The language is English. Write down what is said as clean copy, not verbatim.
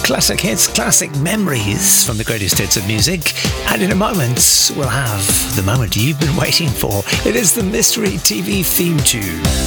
classic hits, classic memories from the greatest hits of music. And in a moment, we'll have the moment you've been waiting for. It is the Mystery TV theme tune.